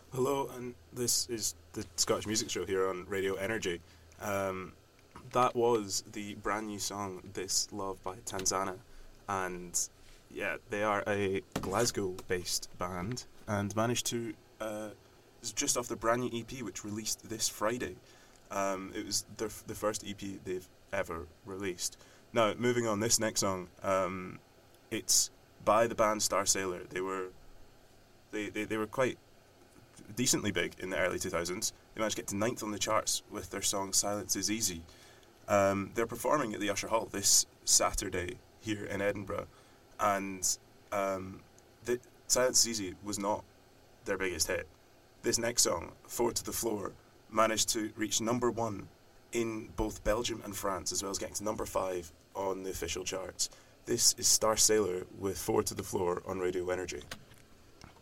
Hello, and this is the Scottish Music Show here on Radio Energy. Um, that was the brand new song "This Love" by Tanzana, and yeah, they are a Glasgow-based band and managed to. It's just off the brand new EP, which released this Friday. It was the first EP they've ever released. Now, moving on, this next song, it's by the band Star Sailor. They were quite decently big in the early 2000s. They managed to get to ninth on the charts with their song Silence is Easy. They're performing at the Usher Hall this Saturday here in Edinburgh, and the Silence is Easy was not their biggest hit. This next song, Forward to the Floor, managed to reach number one in both Belgium and France, as well as getting to number 5 on the official charts. This is Star Sailor with Forward to the Floor on Radio Energy.